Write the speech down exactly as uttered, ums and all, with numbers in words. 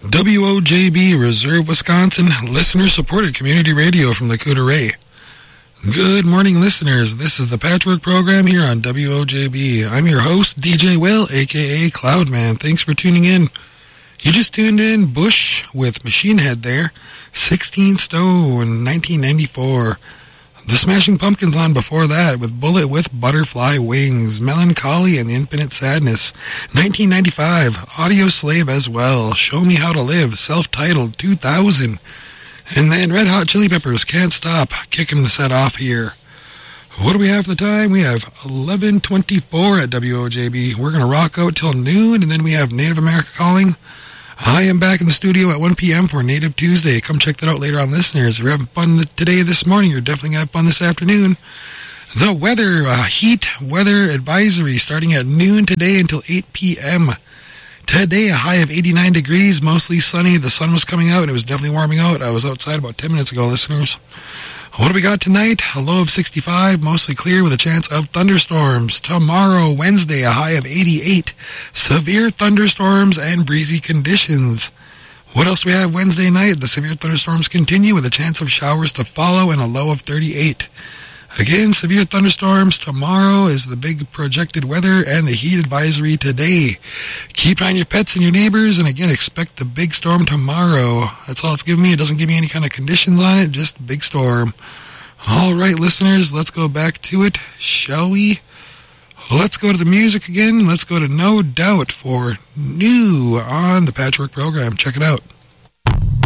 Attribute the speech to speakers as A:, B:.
A: W O J B, Reserve, Wisconsin, listener-supported community radio from the Coeur d'Alene. Good morning, listeners. This is the Patchwork Program here on W O J B. I'm your host, D J Will, a k a. Cloudman. Thanks for tuning in. You just tuned in Bush with Machine Head there, sixteen Stone, nineteen ninety-four. The Smashing Pumpkins on before that with Bullet with Butterfly Wings, Melancholy and the Infinite Sadness, nineteen ninety-five, Audio Slave as well, Show Me How to Live, self-titled, two thousand. And then Red Hot Chili Peppers, Can't Stop, kicking the set off here. What do we have for the time? We have eleven twenty-four at W O J B. We're going to rock out till noon, and then we have Native America Calling. I am back in the studio at one p.m. for Native Tuesday. Come check that out later on, listeners. If you're having fun today, this morning, you're definitely going to have fun this afternoon. The weather, uh, heat weather advisory starting at noon today until eight p.m. Today, a high of eighty-nine degrees, mostly sunny. The sun was coming out. It was definitely warming out. I was outside about ten minutes ago, listeners. What do we got tonight? A low of sixty-five, mostly clear with a chance of thunderstorms. Tomorrow, Wednesday, a high of eighty-eight. Severe thunderstorms and breezy conditions. What else do we have Wednesday night? The severe thunderstorms continue with a chance of showers to follow and a low of thirty-eight. Again, severe thunderstorms tomorrow is the big projected weather and the heat advisory today. Keep on your pets and your neighbors, and again, expect the big storm tomorrow. That's all it's giving me. It doesn't give me any kind of conditions on it, just big storm. All right, listeners, let's go back to it, shall we? Let's go to the music again. Let's go to No Doubt for New on the Patchwork Program. Check it out.